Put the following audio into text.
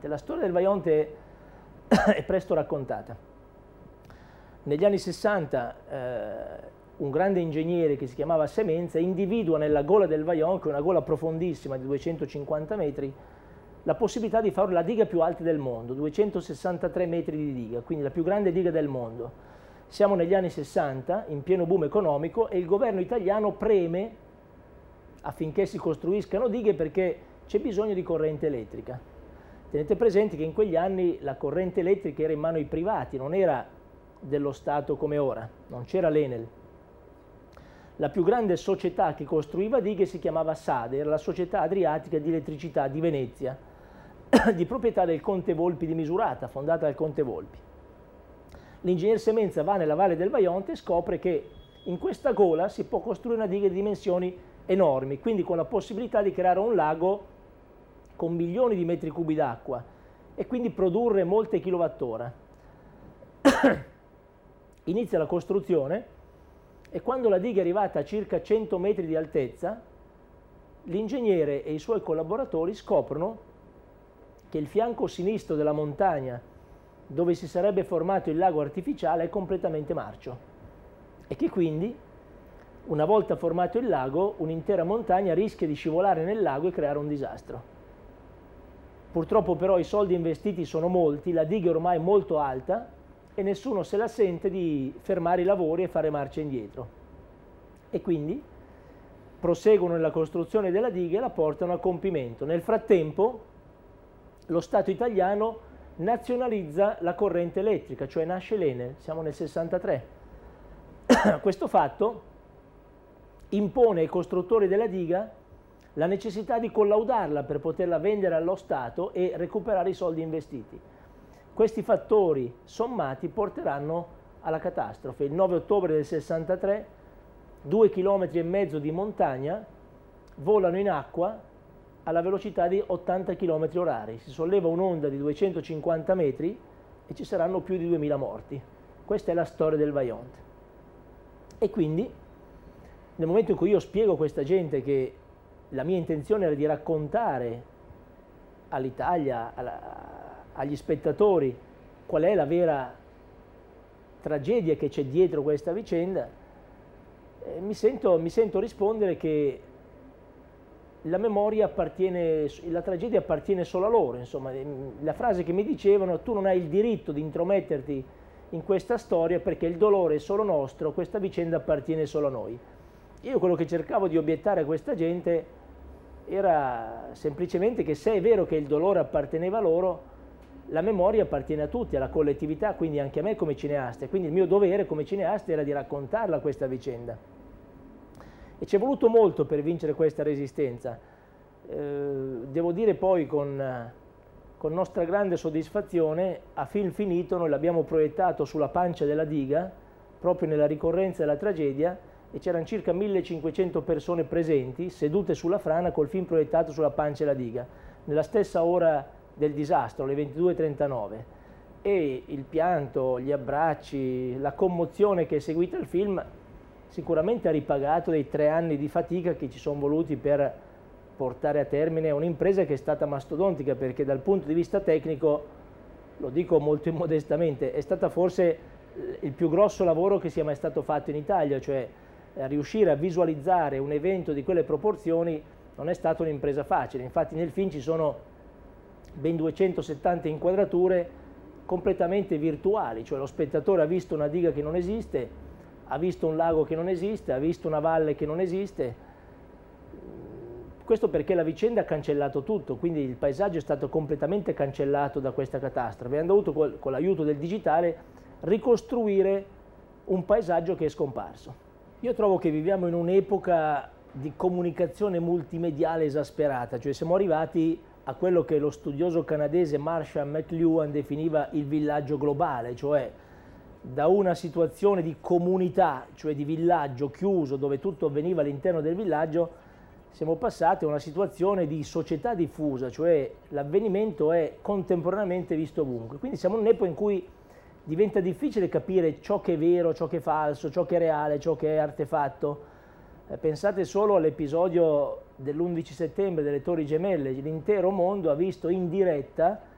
importante. La storia del Vajont è presto raccontata. Negli anni 60 un grande ingegnere che si chiamava Semenza individua nella gola del Vajont, che è una gola profondissima di 250 metri, la possibilità di fare la diga più alta del mondo, 263 metri di diga, quindi la più grande diga del mondo. Siamo negli anni 60, in pieno boom economico, e il governo italiano preme affinché si costruiscano dighe perché c'è bisogno di corrente elettrica. Tenete presente che in quegli anni la corrente elettrica era in mano ai privati, non era dello Stato come ora, non c'era l'Enel. La più grande società che costruiva dighe si chiamava SADE, era la Società Adriatica di Elettricità di Venezia, di proprietà del Conte Volpi di Misurata, fondata dal Conte Volpi. L'ingegner Semenza va nella valle del Vajont e scopre che in questa gola si può costruire una diga di dimensioni enormi, quindi con la possibilità di creare un lago con milioni di metri cubi d'acqua e quindi produrre molte kilowattora. Inizia la costruzione e quando la diga è arrivata a circa 100 metri di altezza, l'ingegnere e i suoi collaboratori scoprono che il fianco sinistro della montagna, dove si sarebbe formato il lago artificiale, è completamente marcio e che quindi, una volta formato il lago, un'intera montagna rischia di scivolare nel lago e creare un disastro. Purtroppo però i soldi investiti sono molti, la diga è ormai molto alta e nessuno se la sente di fermare i lavori e fare marcia indietro. E quindi proseguono nella costruzione della diga e la portano a compimento. Nel frattempo lo Stato italiano nazionalizza la corrente elettrica, cioè nasce l'Enel, siamo nel 63. Questo fatto impone ai costruttori della diga la necessità di collaudarla per poterla vendere allo Stato e recuperare i soldi investiti. Questi fattori sommati porteranno alla catastrofe. Il 9 ottobre del 63, 2,5 km di montagna volano in acqua alla velocità di 80 km orari. Si solleva un'onda di 250 metri e ci saranno più di 2000 morti. Questa è la storia del Vajont. E quindi, nel momento in cui io spiego a questa gente che la mia intenzione era di raccontare all'Italia, agli spettatori, qual è la vera tragedia che c'è dietro questa vicenda, mi sento rispondere che la tragedia appartiene solo a loro. Insomma, la frase che mi dicevano: tu non hai il diritto di intrometterti in questa storia perché il dolore è solo nostro, questa vicenda appartiene solo a noi. Io quello che cercavo di obiettare a questa gente era semplicemente che, se è vero che il dolore apparteneva a loro, la memoria appartiene a tutti, alla collettività, quindi anche a me come cineasta, e quindi il mio dovere come cineasta era di raccontarla questa vicenda. E ci è voluto molto per vincere questa resistenza. Devo dire poi con nostra grande soddisfazione, a film finito noi l'abbiamo proiettato sulla pancia della diga, proprio nella ricorrenza della tragedia, e c'erano circa 1500 persone presenti, sedute sulla frana col film proiettato sulla pancia della diga, nella stessa ora del disastro, alle 22:39. E il pianto, gli abbracci, la commozione che è seguita al film sicuramente ha ripagato dei 3 anni di fatica che ci sono voluti per portare a termine un'impresa che è stata mastodontica, perché dal punto di vista tecnico, lo dico molto immodestamente, è stata forse il più grosso lavoro che sia mai stato fatto in Italia, cioè riuscire a visualizzare un evento di quelle proporzioni non è stata un'impresa facile. Infatti nel film ci sono ben 270 inquadrature completamente virtuali, cioè lo spettatore ha visto una diga che non esiste, ha visto un lago che non esiste, ha visto una valle che non esiste. Questo perché la vicenda ha cancellato tutto, quindi il paesaggio è stato completamente cancellato da questa catastrofe. Abbiamo dovuto con l'aiuto del digitale ricostruire un paesaggio che è scomparso. Io trovo che viviamo in un'epoca di comunicazione multimediale esasperata, cioè siamo arrivati a quello che lo studioso canadese Marshall McLuhan definiva il villaggio globale, cioè da una situazione di comunità, cioè di villaggio chiuso dove tutto avveniva all'interno del villaggio, siamo passati a una situazione di società diffusa, cioè l'avvenimento è contemporaneamente visto ovunque. Quindi siamo in un'epoca in cui diventa difficile capire ciò che è vero, ciò che è falso, ciò che è reale, ciò che è artefatto. Pensate solo all'episodio dell'11 settembre delle Torri Gemelle: l'intero mondo ha visto in diretta